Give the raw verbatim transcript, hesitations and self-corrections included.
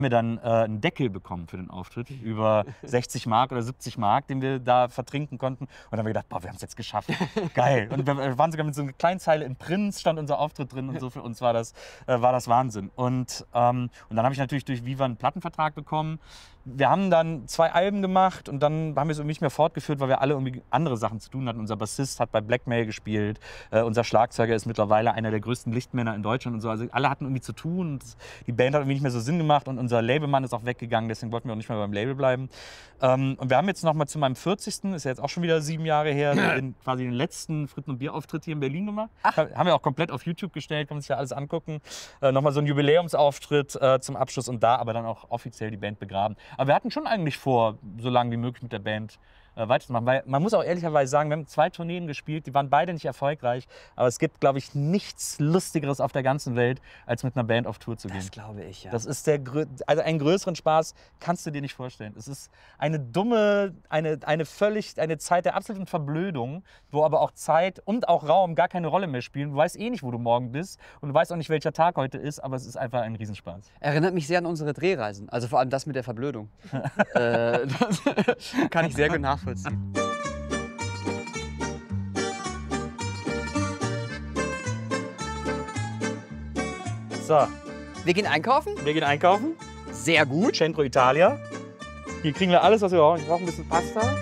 wir dann äh, einen Deckel bekommen für den Auftritt über sechzig Mark oder siebzig Mark, den wir da vertrinken konnten. Und dann haben wir gedacht, boah, wir haben es jetzt geschafft. Geil. Und wir waren sogar mit so einer kleinen Zeile in Prinz, stand unser Auftritt drin und so. Für uns war das, äh, war das Wahnsinn. Und, ähm, und dann habe ich natürlich durch Viva einen Plattenvertrag bekommen. Wir haben dann zwei Alben gemacht und dann haben wir es irgendwie nicht mehr fortgeführt, weil wir alle irgendwie andere Sachen zu tun hatten. Unser Bassist hat bei Blackmail gespielt, äh, unser Schlagzeuger ist mittlerweile einer der größten Lichtmänner in Deutschland und so. Also alle hatten irgendwie zu tun und die Band hat irgendwie nicht mehr so Sinn gemacht und unser Labelmann ist auch weggegangen, deswegen wollten wir auch nicht mehr beim Label bleiben. Ähm, und wir haben jetzt noch mal zu meinem vierzigsten, ist ja jetzt auch schon wieder sieben Jahre her, den, quasi den letzten Fritten- und Bier-Auftritt hier in Berlin gemacht. Ach. Haben wir auch komplett auf YouTube gestellt, kann man sich ja alles angucken. Äh, nochmal so ein Jubiläumsauftritt äh, zum Abschluss und da aber dann auch offiziell die Band begraben. Aber wir hatten schon eigentlich vor, so lange wie möglich mit der Band äh, weiterzumachen. Weil man muss auch ehrlicherweise sagen, wir haben zwei Tourneen gespielt, die waren beide nicht erfolgreich. Aber es gibt, glaube ich, nichts Lustigeres auf der ganzen Welt, als mit einer Band auf Tour zu gehen. Das glaube ich, ja. Das ist der, also einen größeren Spaß kannst du dir nicht vorstellen. Es ist eine dumme, eine, eine völlig, eine Zeit der absoluten Verblödung, wo aber auch Zeit und auch Raum gar keine Rolle mehr spielen. Du weißt eh nicht, wo du morgen bist und du weißt auch nicht, welcher Tag heute ist, aber es ist einfach ein Riesenspaß. Erinnert mich sehr an unsere Drehreisen, also vor allem das mit der Verblödung. äh, das kann ich sehr gut nachvollziehen. So, Wir gehen einkaufen? wir gehen einkaufen. Sehr gut. Centro Italia. Hier kriegen wir alles, was wir brauchen. Ich brauche ein bisschen Pasta.